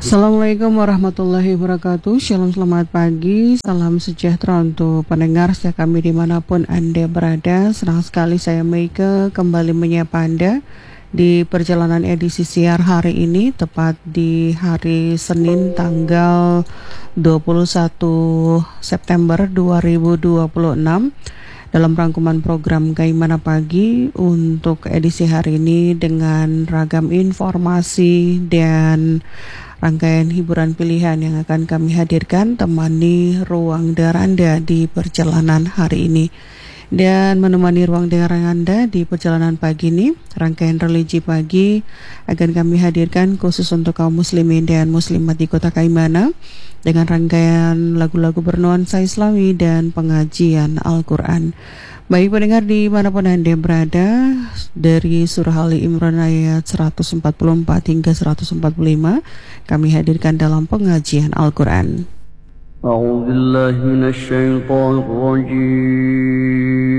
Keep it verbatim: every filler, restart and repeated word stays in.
Assalamualaikum warahmatullahi wabarakatuh. Shalom, selamat pagi. Salam sejahtera untuk pendengar setia kami dimanapun Anda berada. Senang sekali saya Meike kembali menyapa Anda di perjalanan edisi siar hari ini, tepat di hari Senin tanggal dua puluh satu September dua ribu dua puluh enam. Dalam rangkuman program Gaimana Pagi untuk edisi hari ini dengan ragam informasi dan rangkaian hiburan pilihan yang akan kami hadirkan temani ruang dengar Anda di perjalanan hari ini. Dan menemani ruang dengar Anda di perjalanan pagi ini, rangkaian religi pagi akan kami hadirkan khusus untuk kaum muslimin dan muslimat di kota Kaimana dengan rangkaian lagu-lagu bernuansa Islami dan pengajian Al-Quran. Baik pendengar dimanapun Anda berada, dari surah Ali Imran ayat seratus empat puluh empat hingga seratus empat puluh lima kami hadirkan dalam pengajian Al-Quran. أعوذ بالله من الشيطان الرجيم